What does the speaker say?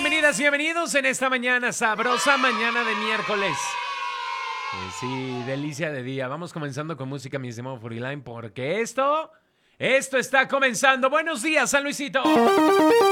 bienvenidas y bienvenidos en esta mañana sabrosa, mañana de miércoles. Sí, delicia de día. Vamos comenzando con música, mi estimado Furiline, porque esto está comenzando. Buenos días, San Luisito.